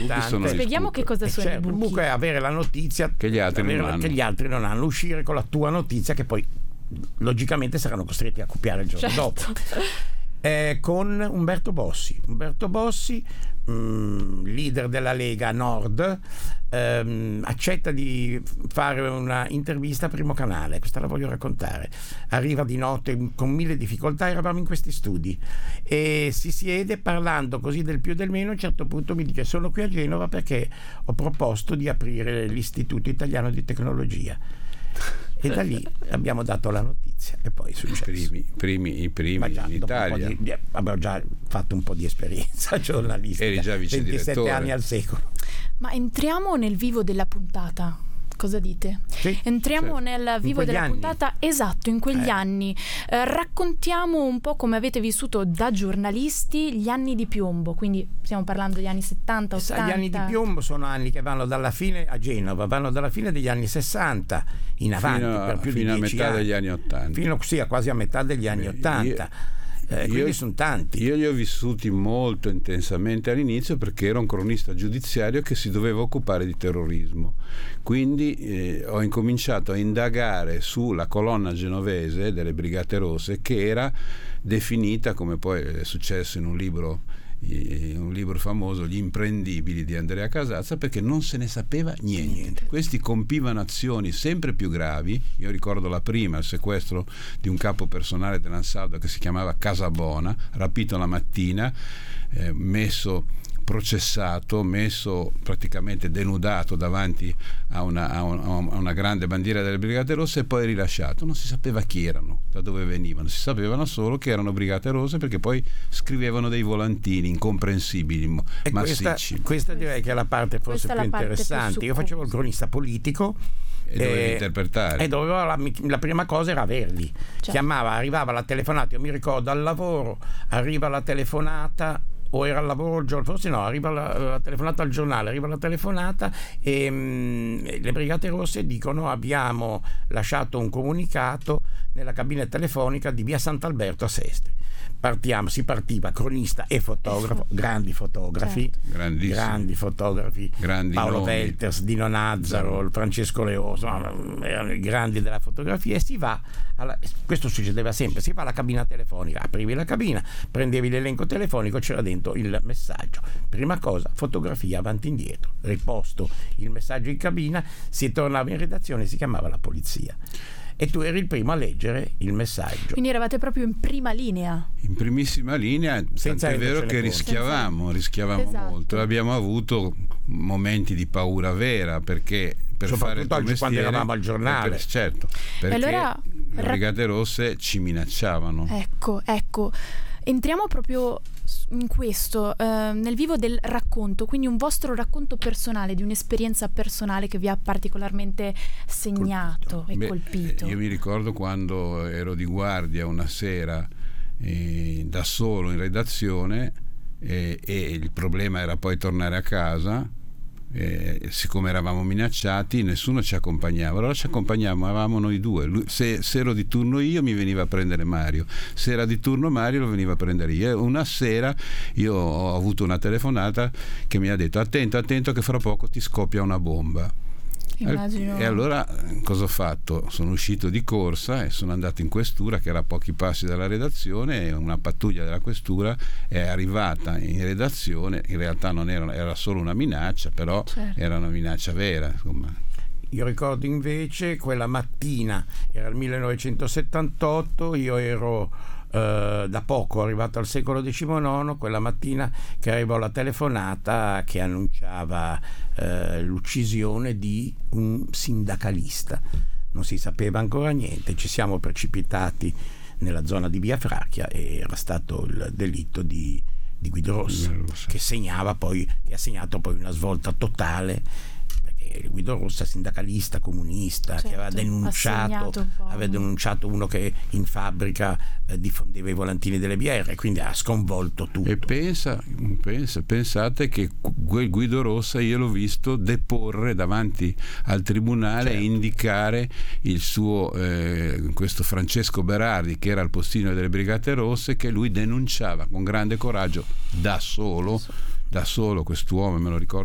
importante. Spieghiamo che cosa sono i buchi. Il buco è avere la notizia che gli altri non hanno, uscire con la tua notizia che poi logicamente saranno costretti a copiare il giorno dopo. Con Umberto Bossi, leader della Lega Nord, accetta di fare una intervista a Primo Canale. Questa la voglio raccontare. Arriva di notte con 1000 difficoltà, eravamo in questi studi e si siede parlando così del più e del meno. A un certo punto mi dice: sono qui a Genova perché ho proposto di aprire l'Istituto Italiano di Tecnologia. E da lì abbiamo dato la notizia e poi è successo. I primi in Italia. Avevo già fatto un po' di esperienza giornalistica. Eri già vice 27 direttore. anni al secolo. Ma entriamo nel vivo della puntata. Cosa dite? Sì, entriamo certo. nel vivo della anni. puntata, esatto, in quegli anni. Raccontiamo un po' come avete vissuto da giornalisti gli anni di piombo, quindi stiamo parlando degli anni 70, 80. Gli anni di piombo sono anni che vanno dalla fine a Genova, vanno dalla fine degli anni 60 in avanti per più di 10 anni. Fino a metà degli anni 80. Quasi a metà degli anni 80. Quindi sono tanti. Io li ho vissuti molto intensamente all'inizio perché ero un cronista giudiziario che si doveva occupare di terrorismo, quindi ho incominciato a indagare sulla colonna genovese delle Brigate Rosse, che era definita, come poi è successo in un libro famoso, Gli imprendibili di Andrea Casazza, perché non se ne sapeva niente. Questi compivano azioni sempre più gravi. Io ricordo la prima, il sequestro di un capo personale dell'Ansaldo che si chiamava Casabona, rapito la mattina, processato, messo praticamente denudato davanti a una grande bandiera delle Brigate Rosse e poi rilasciato. Non si sapeva chi erano, da dove venivano, si sapevano solo che erano Brigate Rosse perché poi scrivevano dei volantini incomprensibili, massicci. Questa direi che è la parte forse più interessante. Io facevo il cronista politico e dovevi interpretare. E la prima cosa era averli. Arrivava la telefonata, io mi ricordo al lavoro, arriva la telefonata, o era al lavoro il giorno, forse no, arriva la telefonata al giornale, arriva la telefonata e le Brigate Rosse dicono: abbiamo lasciato un comunicato nella cabina telefonica di via Sant'Alberto a Sestri. Si partiva cronista e fotografo, grandi fotografi, grandi fotografi, Paolo nomi. Velters, Dino Nazzaro, il Francesco Leoso, erano i grandi della fotografia, e si va questo succedeva sempre, si va alla cabina telefonica, aprivi la cabina, prendevi l'elenco telefonico, c'era dentro il messaggio, prima cosa fotografia avanti e indietro, riposto il messaggio in cabina, si tornava in redazione, si chiamava la polizia e tu eri il primo a leggere il messaggio. Quindi eravate proprio in prima linea. In primissima linea, senza è vero che rischiavamo esatto. molto. Abbiamo avuto momenti di paura vera, perché per fare il tuo mestiere, quando eravamo al giornale. Certo, perché allora, le Brigate Rosse ci minacciavano. Ecco. Entriamo proprio in questo, nel vivo del racconto, quindi un vostro racconto personale, di un'esperienza personale che vi ha particolarmente segnato e colpito. Io mi ricordo quando ero di guardia una sera da solo in redazione e il problema era poi tornare a casa. Siccome eravamo minacciati, nessuno ci accompagnava, allora ci accompagnavamo noi due. Se ero di turno io, mi veniva a prendere Mario, se era di turno Mario, lo veniva a prendere io. Una sera io ho avuto una telefonata che mi ha detto: attento che fra poco ti scoppia una bomba. Immagino. E allora cosa ho fatto? Sono uscito di corsa e sono andato in questura, che era a pochi passi dalla redazione, e una pattuglia della questura è arrivata in redazione. In realtà non era solo una minaccia, però era una minaccia vera, insomma. Io ricordo invece quella mattina, era il 1978, io ero da poco arrivato al secolo XIX, quella mattina che arrivò la telefonata che annunciava l'uccisione di un sindacalista. Non si sapeva ancora niente, ci siamo precipitati nella zona di Via Fracchia e era stato il delitto di Guido Rossa, che ha segnato poi una svolta totale. Guido Rossa, sindacalista comunista, che aveva denunciato uno che in fabbrica diffondeva i volantini delle BR, quindi ha sconvolto tutto. E pensate che quel Guido Rossa io l'ho visto deporre davanti al tribunale e indicare il suo questo Francesco Berardi, che era il postino delle Brigate Rosse, che lui denunciava con grande coraggio da solo quest'uomo, me lo ricordo